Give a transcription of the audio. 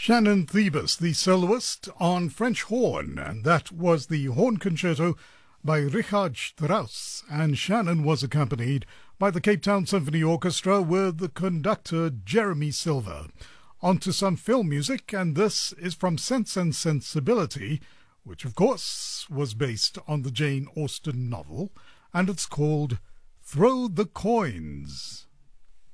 Shannon Thebus, the soloist on French horn, and that was the Horn Concerto by Richard Strauss, and Shannon was accompanied by the Cape Town Symphony Orchestra with the conductor Jeremy Silver. On to some film music, and this is from Sense and Sensibility, which of course was based on the Jane Austen novel, and it's called Throw the Coins.